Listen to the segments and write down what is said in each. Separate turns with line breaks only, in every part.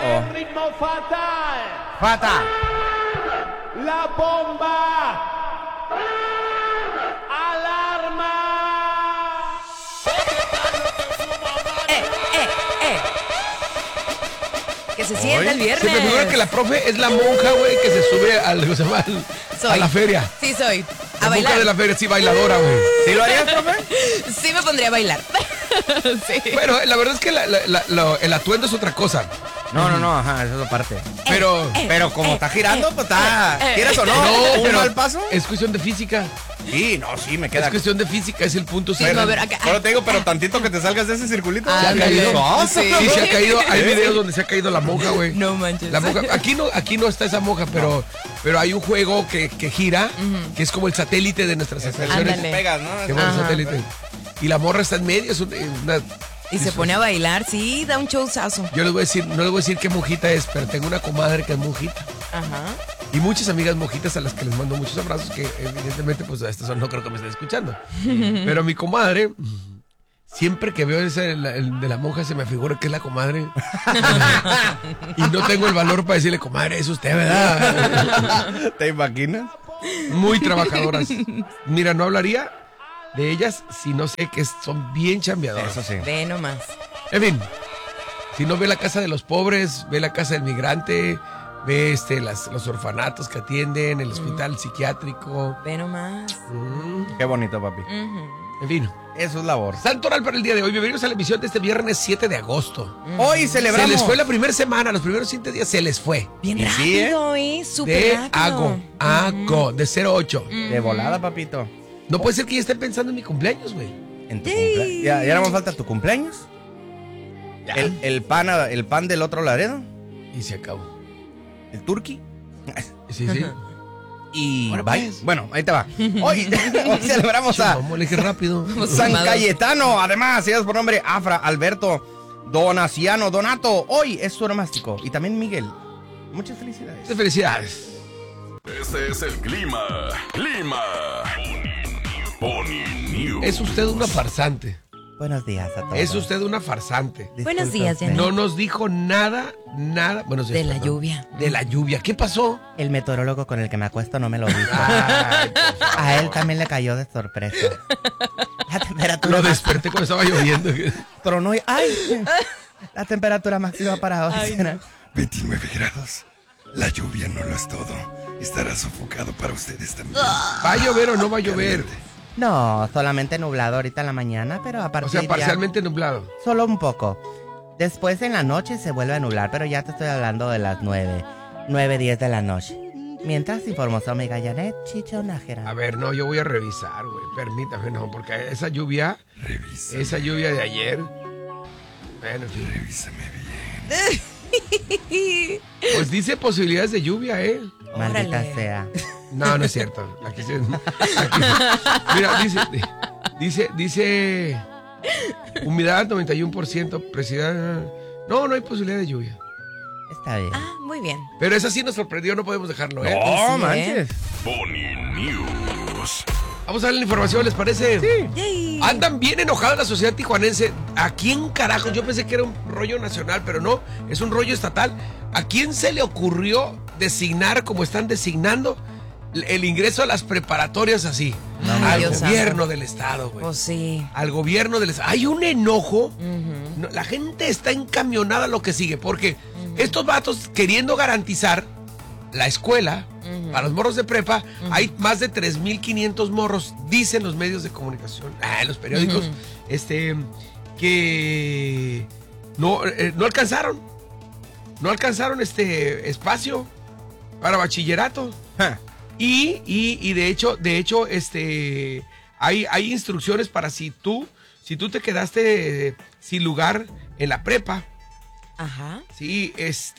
El ritmo fatal. La bomba. Alarma.
Que se sienta el viernes.
Se me figura que la profe es la monja, güey, que se sube a la feria.
Sí, soy.
La monja de la feria, sí, bailadora, güey.
¿Sí lo harías, profe?
Sí me pondría a bailar. Sí.
Bueno, la verdad es que el atuendo es otra cosa.
No, ajá, eso es aparte.
Pero
como está girando, pues está... ¿Quieres o no?
No,
¿Un mal paso?
es cuestión de física.
Sí, me queda...
Es cuestión de física, es el punto.
Sí, no, a ver, acá.
Pero te digo, pero tantito que te salgas de ese circulito.
Se ha caído.
No,
Sí, se ha caído. Hay videos donde se ha caído la monja, güey.
No manches.
La monja. Aquí no está esa monja, pero hay un juego que gira, que es como el satélite de nuestras estaciones.
Ándale.
Pegas, ¿no?
Que va el satélite. Y la morra está en medio, es una...
Y se pone a bailar, sí, da un showzazo.
Yo les voy a decir, no les voy a decir qué monjita es, pero tengo una comadre que es monjita.
Ajá.
Y muchas amigas monjitas a las que les mando muchos abrazos, que evidentemente, pues a estas no creo que me estén escuchando. Pero mi comadre, siempre que veo ese el de la monja, se me figura que es la comadre. Y no tengo el valor para decirle, comadre, es usted, ¿verdad?
¿Te imaginas?
Muy trabajadoras. Mira, no hablaría de ellas si no sé que son bien chambeadoras.
Eso sí.
Ve nomás.
En fin, si no ve la casa de los pobres, ve la casa del migrante, ve los orfanatos que atienden, el hospital psiquiátrico.
Ve nomás.
Qué bonito, papi.
En fin.
Eso es labor.
Santo oral para el día de hoy. Bienvenidos a la emisión de este viernes 7 de agosto.
Hoy celebramos.
Se les fue la primera semana, los primeros 7 días se les fue.
Bien
Y sí,
rápido, súper
De
rápido.
Ago, de 08.
De volada, papito.
No puede ser que ya estén pensando en mi cumpleaños, güey.
En tu cumpleaños. Ya no más falta tu cumpleaños.
Ya.
El pan del otro Laredo.
Y se acabó.
El turqui.
Sí.
Y
Bueno,
bye.
pues.
Bueno, ahí te va. Hoy celebramos a
Vamos, le dije rápido.
San Cayetano. Además, si es por nombre Afra, Alberto, Donaciano, Donato. Hoy es su onomástico. Y también Miguel. Muchas felicidades.
Felicidades.
Este es el clima. Pony News.
Es usted una farsante.
Buenos días a todos.
Es usted una farsante.
Buenos días,
Discúlpenme.
No nos dijo nada. Buenos días,
De la
perdón.
lluvia.
De la lluvia. ¿Qué pasó?
El meteorólogo con el que me acuesto no me lo dijo.
Ay, por favor.
A él también le cayó de sorpresa. La temperatura
Lo
más-
desperté cuando estaba lloviendo.
tronó y ¡ay! La temperatura máxima para hoy será
29 grados. La lluvia no lo es todo. Estará sofocado para ustedes también.
¿Va a llover o no va a llover?
No, solamente nublado ahorita en la mañana, pero a
O
partir
sea,
ya
parcialmente nublado.
solo un poco. Después en la noche se vuelve a nublar, pero ya te estoy hablando de las 9:10 de la noche. Mientras informó su amiga Janet Chicho Nájera.
A ver, no, yo voy a revisar, güey. Permítame, no, porque esa lluvia de ayer. Bueno, en fin.
Revísame bien.
Pues dice posibilidades de lluvia, ¿eh?
Maldita
Órale.
sea.
No, no es cierto. Mira, dice humedad 91%, presión. No hay posibilidad de lluvia.
Está bien.
Ah, muy bien.
Pero esa sí nos sorprendió, no podemos dejarlo, ¿eh?
No,
sí,
manches.
Pony News.
Vamos a darle la información, ¿les parece? Sí.
Yay.
Andan bien enojada la sociedad tijuanense. ¿A quién carajo? Yo pensé que era un rollo nacional, pero no, es un rollo estatal. ¿A quién se le ocurrió designar, como están designando, el ingreso a las preparatorias así?
Ay,
Al
Dios
gobierno
santo.
del estado, güey.
Pues sí.
Al gobierno del estado. Hay un enojo. No, la gente está encamionada a lo que sigue, porque estos vatos queriendo garantizar la escuela para los morros de prepa, hay más de 3,500 morros, dicen los medios de comunicación, los periódicos, que no alcanzaron espacio para bachillerato.
Ja.
Y de hecho, hay instrucciones para si tú te quedaste sin lugar en la prepa,
Ajá.
sí,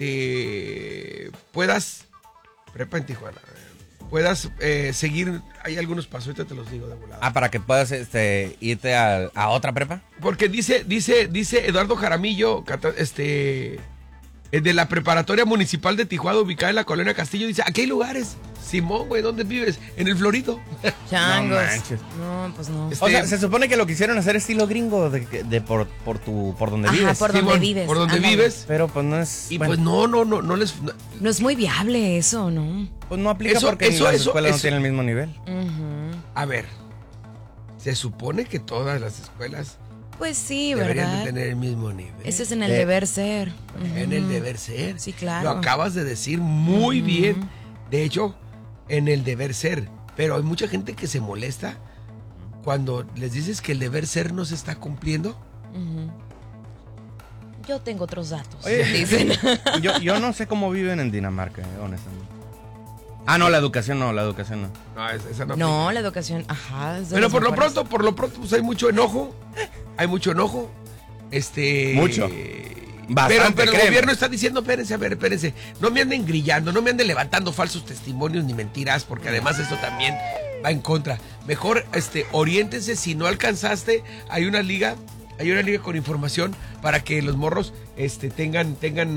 puedas, prepa en Tijuana, puedas seguir, hay algunos pasos, ahorita te los digo de volada.
Ah, para que puedas irte a otra prepa.
Porque dice Eduardo Jaramillo, de la Preparatoria Municipal de Tijuana, ubicada en la Colonia Castillo, dice, aquí hay lugares. Simón, güey, ¿dónde vives? En el Florido.
Changos.
No manches.
No, pues no.
O sea, se supone que lo quisieron hacer estilo gringo por donde
Ajá,
vives.
por donde
Simón,
vives.
por donde
ándale.
vives.
Pero pues no es.
Y
bueno,
pues no les...
No es muy viable eso, ¿no?
pues no aplica
eso-
porque
eso-
las
eso-
escuelas no
eso-
tienen el mismo nivel.
Ujú.
A ver, se supone que todas las escuelas
Pues sí,
deberían
¿verdad?
de tener el mismo nivel.
Ese es en el deber ser.
En el deber ser.
Sí, claro.
Lo acabas de decir muy bien. De hecho, en el deber ser. Pero hay mucha gente que se molesta cuando les dices que el deber ser no se está cumpliendo.
Ujú. Yo tengo otros datos.
Oye,
Dicen.
yo no sé cómo viven en Dinamarca, honestamente. Ah, no, la educación no.
No, esa no.
No,
aplica.
la educación, ajá. es de
Pero
las
por lo
mejores.
pronto, pues hay mucho enojo. Hay mucho enojo.
Mucho. Bastante,
pero el
créeme.
gobierno está diciendo, espérense, no me anden grillando, no me anden levantando falsos testimonios ni mentiras, porque además esto también va en contra. Mejor, oriéntense, si no alcanzaste, hay una liga con información para que los morros, tengan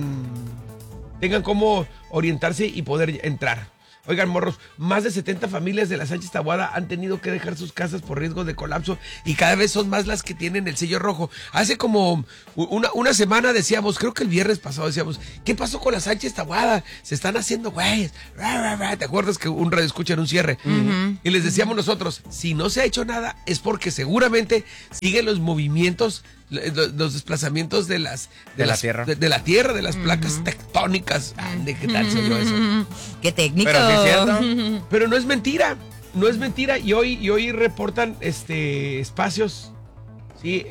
cómo orientarse y poder entrar. Oigan, morros, más de 70 familias de la Sánchez Taboada han tenido que dejar sus casas por riesgo de colapso y cada vez son más las que tienen el sello rojo. Hace como una semana decíamos, creo que el viernes pasado decíamos, ¿qué pasó con la Sánchez Taboada? Se están haciendo güeyes. ¿Te acuerdas que un radio escucha en un cierre? Y les decíamos nosotros, si no se ha hecho nada es porque seguramente siguen los movimientos, los desplazamientos de la tierra, de las placas tectónicas. ¿De qué tal se oyó eso?
Qué técnico.
Pero sí es cierto.
Pero no es mentira, y hoy reportan espacios, sí,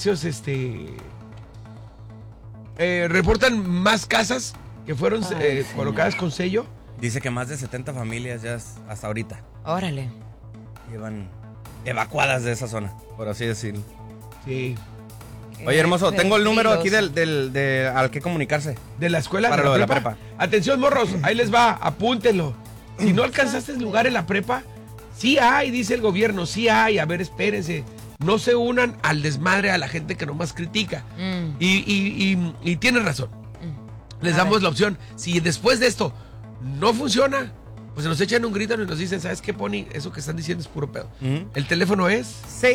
reportan más casas que fueron colocadas con sello.
Dice que más de 70 familias ya hasta ahorita
Órale.
llevan evacuadas de esa zona, por así decirlo.
Sí.
Oye, hermoso, tengo el número aquí
Peligroso.
al que comunicarse.
De la escuela.
Para lo de la prepa.
Atención, morros, ahí les va, apúntenlo. Si no alcanzaste el lugar en la prepa, sí hay, dice el gobierno, sí hay. A ver, espérense. No se unan al desmadre a la gente que nomás critica. Y tienes razón. Les damos la opción. Si después de esto no funciona, pues se nos echan un grito y nos dicen, ¿sabes qué, Pony? Eso que están diciendo es puro pedo. El teléfono es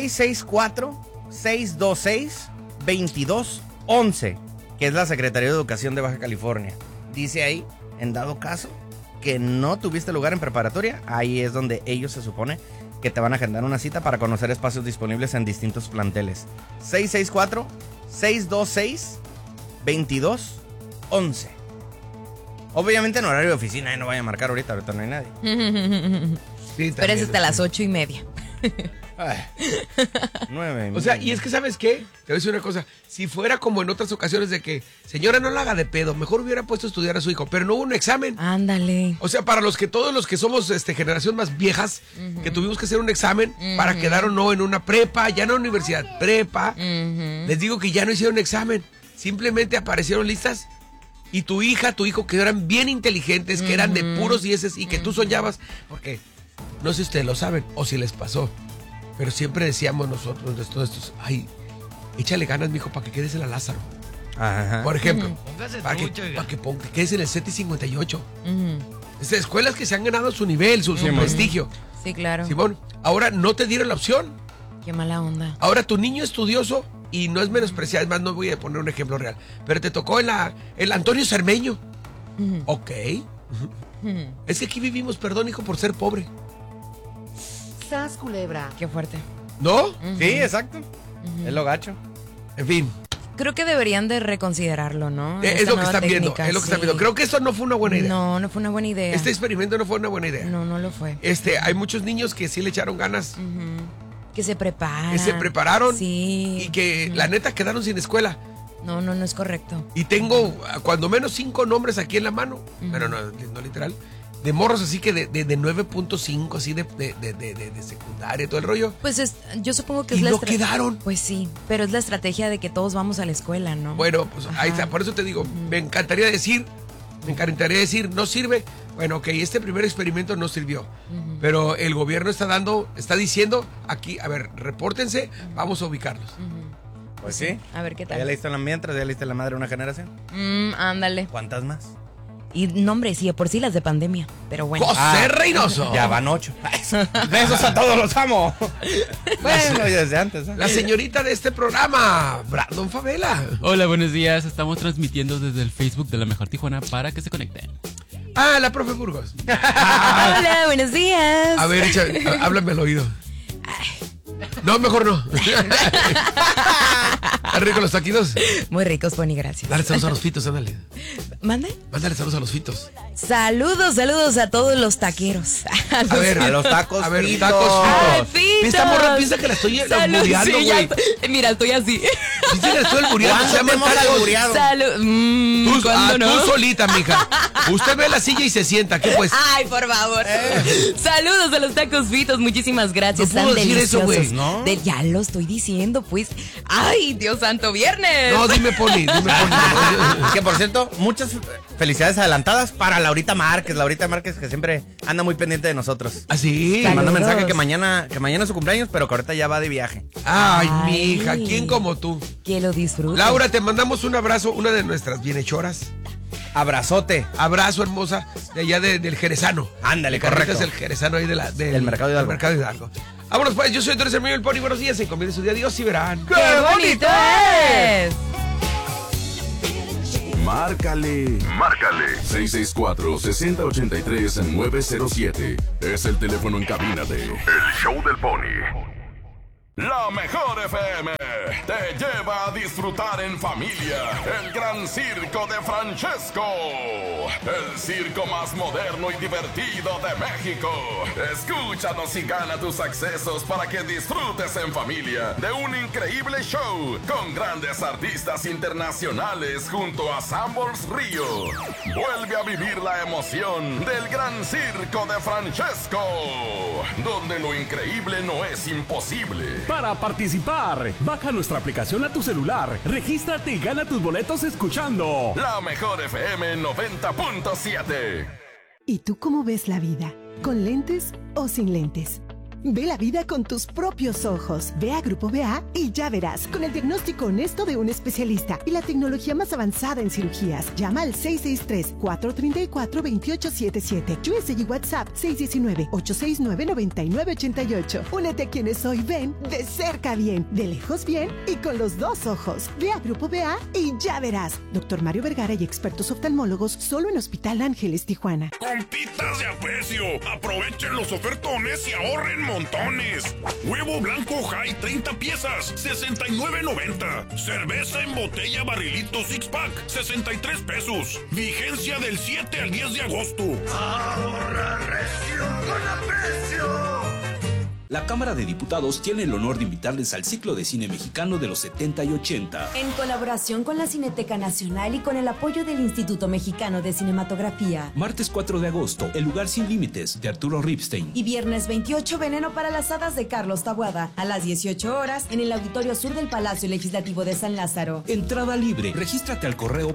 664-626-2211, que es la Secretaría de Educación de Baja California. Dice ahí, en dado caso que no tuviste lugar en preparatoria, ahí es donde ellos se supone que te van a agendar una cita para conocer espacios disponibles en distintos planteles. 664-626-2211. Obviamente en horario de oficina, no vaya a marcar ahorita no hay nadie.
Sí,
Pero es hasta las 8:30.
Ay, 9.
O sea, y es que, ¿sabes qué? Te voy a decir una cosa. Si fuera como en otras ocasiones de que, señora, no la haga de pedo, mejor hubiera puesto a estudiar a su hijo, pero no hubo un examen.
Ándale.
O sea, para todos los que somos generación más viejas, que tuvimos que hacer un examen para quedar o no en una prepa, ya no universidad, prepa, les digo que ya no hicieron examen. Simplemente aparecieron listas y tu hija, tu hijo, que eran bien inteligentes, que eran de puros dieces y que tú soñabas, porque no sé si ustedes lo saben o si les pasó, pero siempre decíamos nosotros, de todos estos, ay, échale ganas, mijo, para que quedes en la Lázaro.
Ajá.
Por ejemplo, para que quedes en el CETI 58. Escuelas que se han ganado su nivel, su prestigio.
Sí, claro.
Simón, ahora no te dieron la opción.
Qué mala onda.
Ahora tu niño estudioso, y no es menospreciar, además no voy a poner un ejemplo real, pero te tocó el Antonio Cermeño. Ok. Es que aquí vivimos, perdón, hijo, por ser pobre.
¡Sas, culebra!
Qué fuerte.
¿No?
Sí, exacto. Es lo gacho.
En fin,
Creo que deberían de reconsiderarlo, ¿no?
es
Esta
lo que
nueva
están viendo,
técnica,
es lo que están
sí.
viendo. Creo que esto no fue una buena idea.
No, no fue una buena idea.
Este experimento no fue una buena idea.
No, no lo fue.
Hay muchos niños que sí le echaron ganas,
Que se preparan.
que se prepararon
Sí.
y que la neta quedaron sin escuela.
No, no, no es correcto.
Y tengo cuando menos 5 nombres aquí en la mano, pero no literal, de morros así que de 9.5, así de secundaria, todo el rollo.
Pues yo supongo que
Y
es la
no quedaron.
Pues sí, pero es la estrategia de que todos vamos a la escuela, ¿no?
Bueno, pues ahí está, por eso te digo, me encantaría decir, no sirve. Bueno, ok, este primer experimento no sirvió, pero el gobierno está diciendo aquí, a ver, repórtense, vamos a ubicarlos.
Pues sí.
A ver qué
Ya
tal.
leíste la mientras, ya leíste la madre de una generación.
Ándale.
¿Cuántas más?
Y no, hombre, sí, por sí las de pandemia. Pero bueno.
José Reynoso.
Ya van 8. Besos a todos, los amo. Bueno, y desde antes.
La señorita de este programa, Brandon Favela.
Hola, buenos días. Estamos transmitiendo desde el Facebook de La Mejor Tijuana para que se conecten.
Ah, la profe Burgos.
Hola, buenos días.
A ver, háblame al oído. No, mejor no. ¿Están ricos los taquitos?
Muy ricos, Pony, gracias.
Dale saludos a los fitos, ándale.
¿Mande?
Mándale saludos a los fitos.
Saludos a todos los taqueros.
A ver,
A los tacos
A ver,
fritos.
tacos
¡Ay,
fritos.
fitos!
Esta morra piensa que la estoy albureando,
sí, ya
güey.
mira, estoy así.
Piensa que la estoy albureando. Se llaman tacos.
albureado?
Tú,
¿Cuándo no?
tú solita, mija. Usted ve la silla y se sienta. ¿Qué pues?
Ay, por favor. Saludos a los tacos fritos, muchísimas gracias.
No puedo
Están
decir eso,
deliciosos.
güey.
¿No?
Ya lo estoy diciendo, pues. Ay, Dios santo, viernes.
No, dime, Poli.
Que por cierto, muchas felicidades adelantadas para Laurita Márquez. Laurita Márquez, que siempre anda muy pendiente de nosotros.
¿Ah, sí?
Me manda
Saludos.
mensaje que mañana es su cumpleaños, pero que ahorita ya va de viaje.
Ay,
Ay.
mija, ¿quién como tú?
Que lo disfruten.
Laura, te mandamos un abrazo, una de nuestras bienhechoras.
Abrazote.
Abrazo, hermosa, de allá del Jerezano.
Ándale,
Carrita
correcto.
es el Jerezano ahí del
Del Mercado Hidalgo.
del Mercado Hidalgo. Vámonos pues, yo soy Torres Hermino el Pony, buenos días, encomienden su día a Dios y verán.
¡Qué bonito es!
Márcale. 664-6083-907. Es el teléfono en cabina de El Show del Pony. La Mejor FM te lleva a disfrutar en familia el Gran Circo de Francesco. El circo más moderno y divertido de México. Escúchanos y gana tus accesos para que disfrutes en familia de un increíble show con grandes artistas internacionales junto a Sambors Río. Vuelve a vivir la emoción del Gran Circo de Francesco, donde lo increíble no es imposible.
Para participar, baja nuestra aplicación a tu celular, regístrate y gana tus boletos escuchando
La Mejor FM 90.7.
¿Y tú cómo ves la vida? ¿Con lentes o sin lentes? Ve la vida con tus propios ojos. Ve a Grupo BA y ya verás, con el diagnóstico honesto de un especialista y la tecnología más avanzada en cirugías. Llama al 663-434-2877. USA y WhatsApp 619-869-9988. Únete a quienes hoy ven de cerca bien, de lejos bien y con los dos ojos. Ve a Grupo BA y ya verás. Dr. Mario Vergara y expertos oftalmólogos solo en Hospital Ángeles, Tijuana.
Compitas de aprecio, aprovechen los ofertones y ahorren montones. Huevo blanco High 30 piezas, $69.90. Cerveza en botella barrilito six pack, $63. Vigencia del 7 al 10 de agosto.
Ahorra recio con aprecio.
La Cámara de Diputados tiene el honor de invitarles al ciclo de cine mexicano de los 70 y 80.
En colaboración con la Cineteca Nacional y con el apoyo del Instituto Mexicano de Cinematografía.
Martes 4 de agosto, El lugar sin límites, de Arturo Ripstein.
Y viernes 28, Veneno para las hadas, de Carlos Taboada. A las 18 horas, en el Auditorio Sur del Palacio Legislativo de San Lázaro.
Entrada libre. Regístrate al correo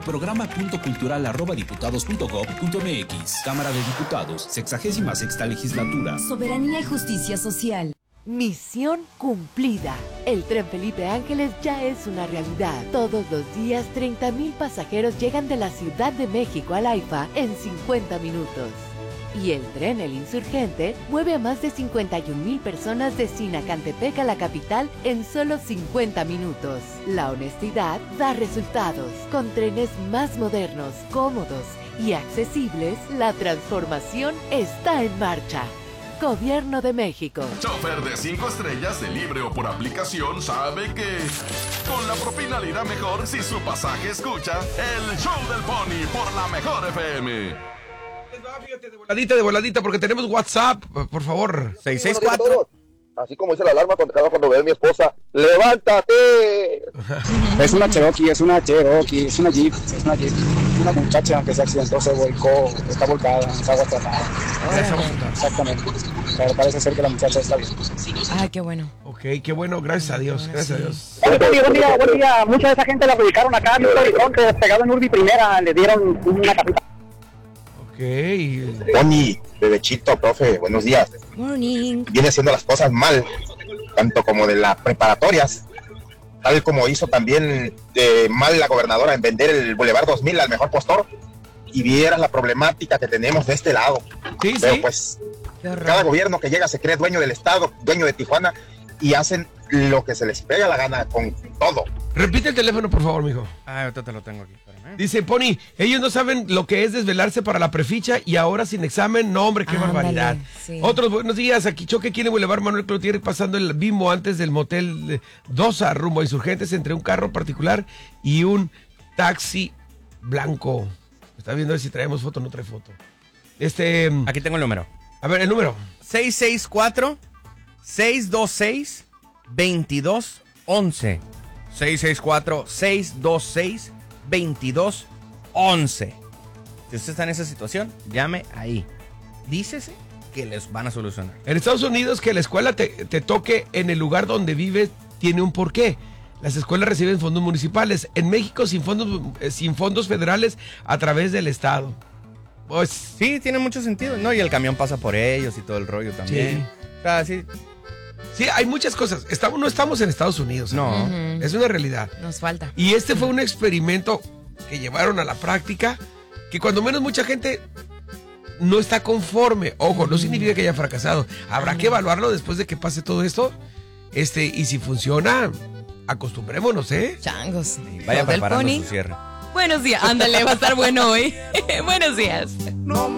programa.cultural@diputados.gov.mx. Cámara de Diputados, 66ª Legislatura.
Soberanía y justicia social.
Misión cumplida. El Tren Felipe Ángeles ya es una realidad. Todos los días 30,000 pasajeros llegan de la Ciudad de México al AIFA en 50 minutos. Y el tren El Insurgente mueve a más de 51,000 personas de Sinacantepec a la capital en solo 50 minutos. La honestidad da resultados. Con trenes más modernos, cómodos y accesibles, la transformación está en marcha. Gobierno de México.
Chofer de 5 estrellas de libre o por aplicación sabe que con la propina le irá mejor si su pasaje escucha el Show del Pony por La Mejor FM.
De voladita, porque tenemos WhatsApp, por favor.
664.
Así como dice la alarma cuando ve a mi esposa, ¡levántate!
Es una Cherokee, es una Jeep. Una muchacha que se accidentó, se volcó, está volcada, está agua tratada. Exactamente. Pero parece ser que la muchacha está bien.
Ah, qué bueno.
Ok, qué bueno, gracias a Dios, gracias a Dios.
Buen día. Mucha de esa gente la publicaron acá, Víctor y Tronte, pegado en Urbi Primera, le dieron una capita.
Ok.
Pony, bebechito, profe, buenos días.
Morning.
Viene haciendo las cosas mal, tanto como de las preparatorias,
tal como hizo también mal la gobernadora en vender el Boulevard 2000 al mejor postor, y vieras la problemática que tenemos de este lado.
Sí,
pero
sí.
pues cada gobierno que llega se cree dueño del estado, dueño de Tijuana, y hacen lo que se les pega la gana con todo.
Repite el teléfono, por favor, mijo.
Ahorita te lo tengo aquí. Espérame.
Dice Pony, ellos no saben lo que es desvelarse para la preficha y ahora sin examen. No, hombre, qué barbaridad.
Sí.
Otros buenos días, aquí choque aquí en el Boulevard Manuel Cloutier, pasando el Bimbo antes del motel Dosa, rumbo a Insurgentes, entre un carro particular y un taxi blanco. Está viendo a ver si traemos foto, no trae foto.
Aquí tengo el número.
A ver, el número.
664-626-2211. 664-626-2211. Si usted está en esa situación, llame ahí. Dícese que les van a solucionar.
En Estados Unidos, que la escuela te toque en el lugar donde vives tiene un porqué. Las escuelas reciben fondos municipales. En México, sin fondos federales, a través del Estado.
Pues sí, tiene mucho sentido, ¿no? Y el camión pasa por ellos y todo el rollo también.
Sí.
O sea, sí.
Sí, hay muchas cosas. No estamos en Estados Unidos.
No.
Ujú.
Es una realidad.
Nos falta.
Y este fue un experimento que llevaron a la práctica, que cuando menos mucha gente no está conforme. Ojo, no significa que haya fracasado. Habrá que evaluarlo después de que pase todo esto. Y si funciona, acostumbrémonos, ¿eh?
Changos.
Vaya
Todo el
preparando
pony.
su cierre.
Buenos días. Ándale, va a estar bueno hoy. Buenos días.